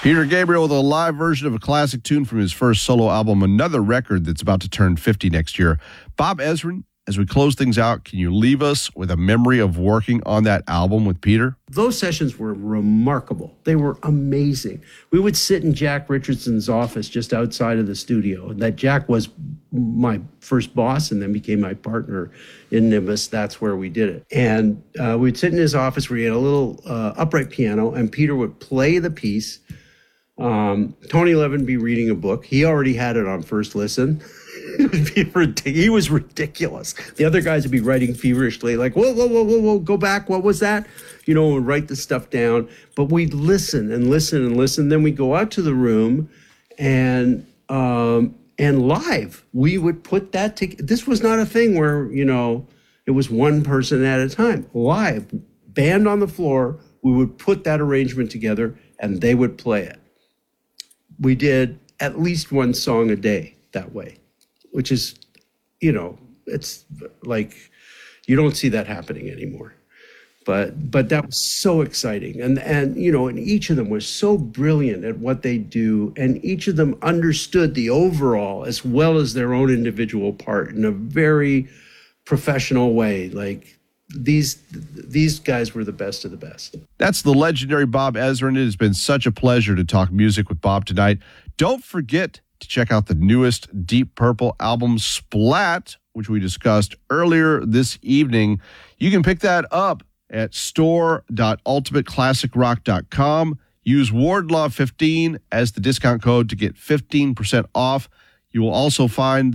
Peter Gabriel with a live version of a classic tune from his first solo album, another record that's about to turn 50 next year. Bob Ezrin, as we close things out, can you leave us with a memory of working on that album with Peter? Those sessions were remarkable. They were amazing. We would sit in Jack Richardson's office just outside of the studio. That Jack was my first boss and then became my partner in Nimbus. That's where we did it. And we'd sit in his office where he had a little upright piano, and Peter would play the piece. Tony Levin would be reading a book. He already had it on first listen. He was ridiculous. The other guys would be writing feverishly, like, whoa, go back. What was that? You know, and write the stuff down. But we'd listen and listen and listen. Then we'd go out to the room and live, we would put that together. This was not a thing where, you know, it was one person at a time. Live, band on the floor, we would put that arrangement together and they would play it. We did at least one song a day that way, which is, you know, it's like, you don't see that happening anymore. But that was so exciting. And you know, and each of them was so brilliant at what they do. And each of them understood the overall as well as their own individual part in a very professional way. Like these guys were the best of the best. That's the legendary Bob Ezrin. It has been such a pleasure to talk music with Bob tonight. Don't forget to check out the newest Deep Purple album, Splat, which we discussed earlier this evening. You can pick that up at store.ultimateclassicrock.com. Use Wardlaw15 as the discount code to get 15% off. You will also find